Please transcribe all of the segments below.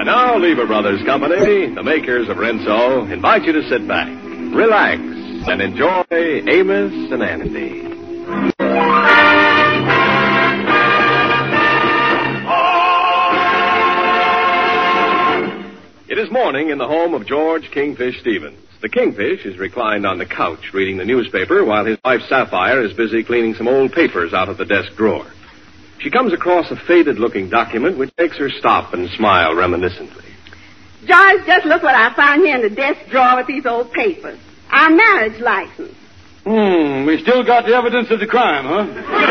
And now, Lever Brothers Company, the makers of Rinso, invite you to sit back, relax, and enjoy Amos and Andy. It is morning in the home of George Kingfish Stevens. The Kingfish is reclined on the couch reading the newspaper while his wife Sapphire is busy cleaning some old papers out of the desk drawer. She comes across a faded-looking document which makes her stop and smile reminiscently. George, just look what I found here in the desk drawer with these old papers. Our marriage license. We still got the evidence of the crime, huh?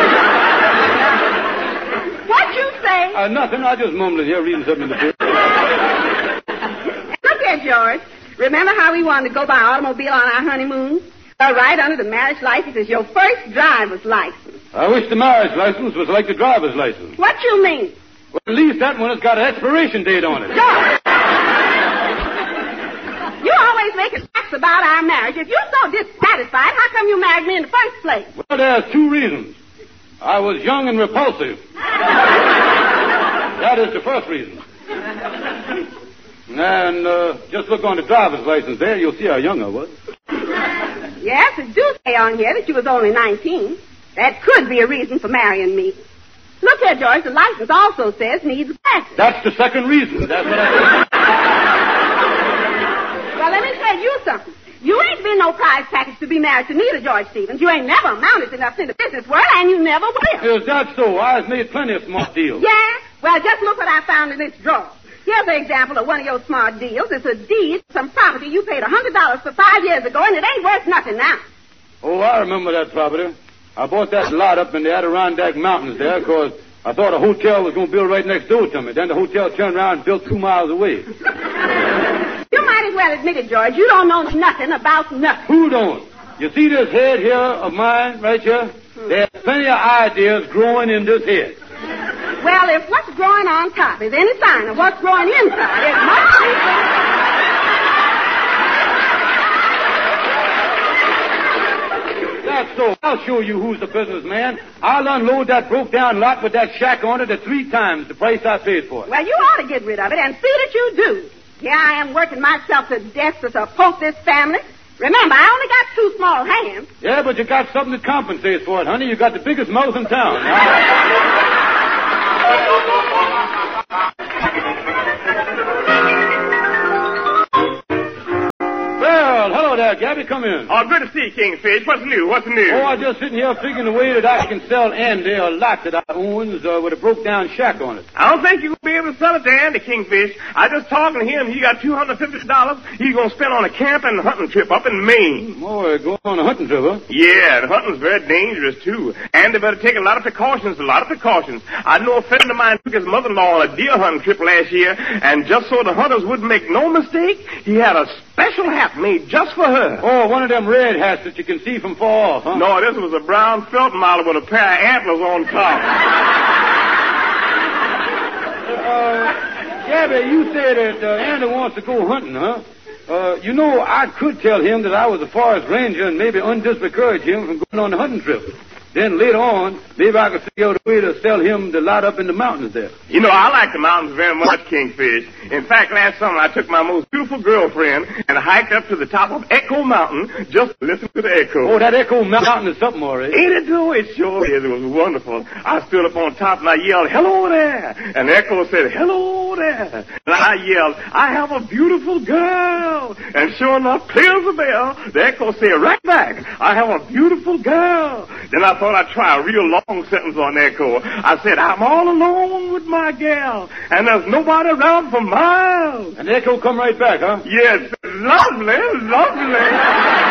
What'd you say? Nothing. I just mumbled here reading something in the paper. Look here, George. Remember how we wanted to go by automobile on our honeymoon? Well, right under the marriage license is your first driver's license. I wish the marriage license was like the driver's license. What you mean? Well, at least that one has got an expiration date on it. George! You always make facts about our marriage. If you're so dissatisfied, how come you married me in the first place? Well, there's two reasons. I was young and repulsive. That is the first reason. And just look on the driver's license there. You'll see how young I was. Yes, it do say on here that you was only 19. That could be a reason for marrying me. Look here, George, the license also says needs glasses. That's the second reason. That's what I said. Well, let me tell you something. You ain't been no prize package to be married to neither, George Stevens. You ain't never amounted to nothing in the business world, and you never will. Is that so? I've made plenty of smart deals. Yeah? Well, just look what I found in this drawer. Here's an example of one of your smart deals. It's a deed to some property you paid $100 for 5 years ago, and it ain't worth nothing now. Oh, I remember that property. I bought that lot up in the Adirondack Mountains there because I thought a hotel was going to build right next door to me. Then the hotel turned around and built 2 miles away. You might as well admit it, George. You don't know nothing about nothing. Who don't? You see this head here of mine right here? There's plenty of ideas growing in this head. Well, if what's growing on top is any sign of what's growing inside, it must be... That's so. I'll show you who's the businessman. I'll unload that broke-down lot with that shack on it at 3 times the price I paid for it. Well, you ought to get rid of it, and see that you do. Here I am working myself to death to support this family. Remember, I only got 2 small hands. Yeah, but you got something that compensates for it, honey. You got the biggest mouth in town. Well, hello there, Gabby. Come in. Oh, good to see you, Kingfish. What's new? What's new? Oh, I'm just sitting here figuring a way that I can sell Andy a lot that I owns with a broke-down shack on it. I don't think you'll be able to sell it to Andy, Kingfish. I just talking to him. He got $250 he's going to spend on a camp and hunting trip up in Maine. Oh, going on a hunting trip, huh? Yeah, the hunting's very dangerous, too. Andy better take a lot of precautions, I know a friend of mine took his mother-in-law on a deer hunting trip last year, and just so the hunters wouldn't make no mistake, he had a special hat made just for her. Oh, one of them red hats that you can see from far off, huh? No, this was a brown felt model with a pair of antlers on top. Gabby, you said that Andy wants to go hunting, huh? You know, I could tell him that I was a forest ranger and maybe undiscourage him from going on the hunting trip. Then later on, maybe I could figure out a way to sell him the lot up in the mountains there. You know, I like the mountains very much, Kingfish. In fact, last summer I took my most beautiful girlfriend and hiked up to the top of Echo Mountain just to listen to the echo. Oh, that Echo Mountain is something, all right. Ain't it, though? It sure is. It was wonderful. I stood up on top and I yelled, "Hello there!" And the echo said, "Hello there!" And I yelled, "I have a beautiful girl!" And sure enough, clear as a bell, the echo said right back, "I have a beautiful girl!" Then I thought I'd try a real long sentence on the echo. I said, "I'm all alone with my gal, and there's nobody around for miles." And the echo come right back, huh? Yes, lovely, lovely.